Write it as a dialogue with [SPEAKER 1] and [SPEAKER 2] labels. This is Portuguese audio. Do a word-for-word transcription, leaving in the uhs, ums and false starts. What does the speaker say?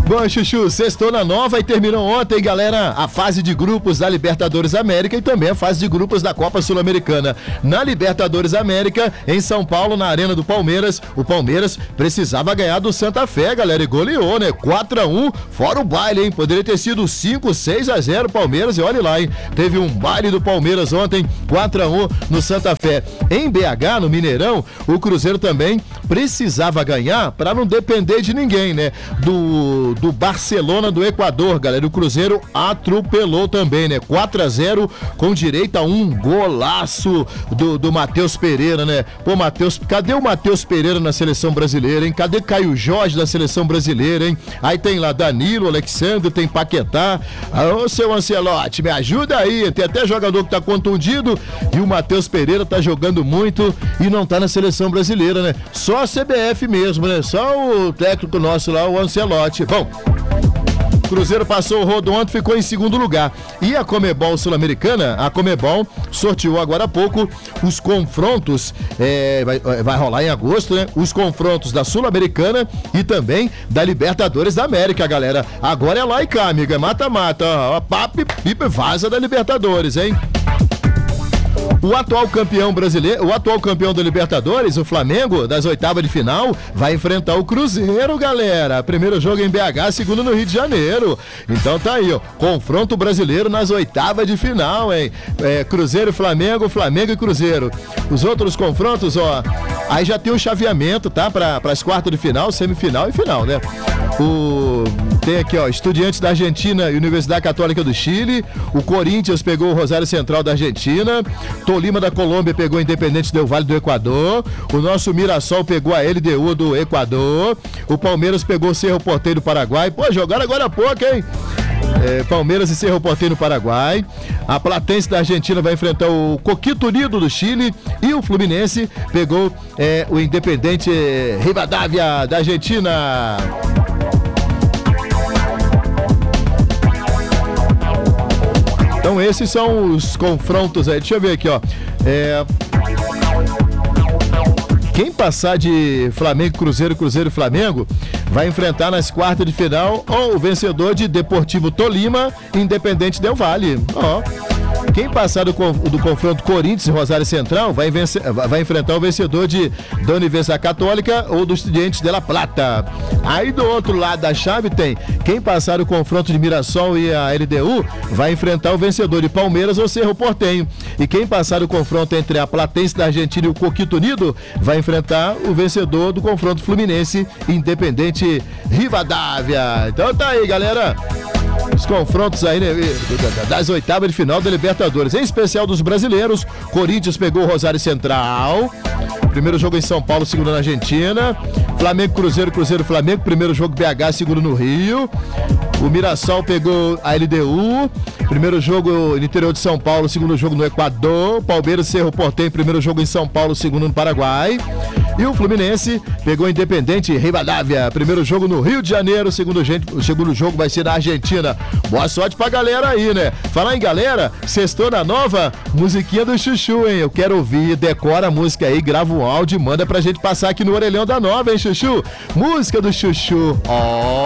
[SPEAKER 1] Bom, Chuchu, sextou na nova e terminou ontem, galera, a fase de grupos da Libertadores América e também a fase de grupos da Copa Sul-Americana. Na Libertadores América, em São Paulo, na Arena do Palmeiras, o Palmeiras precisava ganhar do Santa Fé, galera, e goleou, né? quatro a um, fora o baile, hein? Poderia ter sido cinco, seis a zero Palmeiras, e olha lá, hein? Teve um baile do Palmeiras ontem, quatro a um no Santa Fé. Em B H, no Mineirão, o Cruzeiro também precisava ganhar para não depender de ninguém, né? Do do Barcelona do Equador, galera. O Cruzeiro atropelou também, né? quatro a zero com direito a um golaço do, do Matheus Pereira, né? Pô, Matheus, cadê o Matheus Pereira na seleção brasileira, hein? Cadê Caio Jorge na seleção brasileira, hein? Aí tem lá Danilo, Alexandre, tem Paquetá. Ô, seu Ancelotti, me ajuda aí. Tem até jogador que tá contundido e o Matheus Pereira tá jogando muito e não tá na seleção brasileira, né? Só a C B F mesmo, né? Só o técnico nosso lá, o Ancelotti. Bom, Cruzeiro passou o rodo ontem, ficou em segundo lugar. E a Comebol Sul-Americana, a Comebol sorteou agora há pouco os confrontos, é, vai, vai rolar em agosto, né? Os confrontos da Sul-Americana e também da Libertadores da América, galera. Agora é lá e cá, amiga, mata-mata, ó, papo, pipa, vaza da Libertadores, hein? O atual campeão brasileiro, o atual campeão da Libertadores, o Flamengo, das oitavas de final, vai enfrentar o Cruzeiro, galera. Primeiro jogo em B H, segundo no Rio de Janeiro. Então tá aí, ó, confronto brasileiro nas oitavas de final, hein? É, Cruzeiro e Flamengo, Flamengo e Cruzeiro. Os outros confrontos, ó, aí já tem o chaveamento, tá? Para as quartas de final, semifinal e final, né? O... Tem aqui, ó, Estudiantes da Argentina e Universidade Católica do Chile. O Corinthians pegou o Rosário Central da Argentina. Tolima da Colômbia pegou o Independente Del Valle do Equador. O nosso Mirassol pegou a L D U do Equador. O Palmeiras pegou o Cerro Porteiro do Paraguai. Pô, jogaram agora há pouco, hein? É, Palmeiras e Cerro Porteiro no Paraguai. A Platense da Argentina vai enfrentar o Coquito Unido do Chile. E o Fluminense pegou é, o Independente Rivadavia da Argentina. Então esses são os confrontos aí. Deixa eu ver aqui, ó. É... Quem passar de Flamengo, Cruzeiro, Cruzeiro e Flamengo vai enfrentar nas quartas de final ou o vencedor de Deportivo Tolima e Independente Del Valle. Ó. Quem passar do, do confronto Corinthians e Rosário Central vai, vencer, vai enfrentar o vencedor de, da Universidade Católica ou dos Estudiantes de La Plata. Aí do outro lado da chave tem quem passar o confronto de Mirassol e a L D U vai enfrentar o vencedor de Palmeiras ou Cerro Porteño. E quem passar o confronto entre a Platense da Argentina e o Coquito Unido vai enfrentar o vencedor do confronto Fluminense e Independente Rivadavia. Então tá aí, galera. Os confrontos aí, né, das oitavas de final da Libertadores, em especial dos brasileiros. Corinthians pegou o Rosário Central. Primeiro jogo em São Paulo, segundo na Argentina. Flamengo, Cruzeiro, Cruzeiro, Flamengo. Primeiro jogo B H, segundo no Rio. O Mirassol pegou a L D U. Primeiro jogo no interior de São Paulo, segundo jogo no Equador. Palmeiras, Cerro Porteño, primeiro jogo em São Paulo, segundo no Paraguai. E o Fluminense pegou o Independente Rivadavia. Primeiro jogo no Rio de Janeiro, segundo, o segundo jogo vai ser na Argentina. Boa sorte pra galera aí, né? Falar em galera, sextou na nova, musiquinha do Chuchu, hein? Eu quero ouvir, decora a música aí, grava um áudio e manda pra gente passar aqui no Orelhão da Nova, hein, Chuchu? Música do Chuchu. Ó.